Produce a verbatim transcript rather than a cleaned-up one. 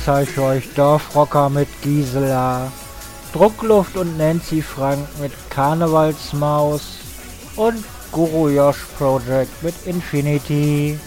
zeige euch Dorfrocker mit Gisela, Druckluft und Nancy Frank mit Karnevalsmaus und Guru Josh Project mit Infinity.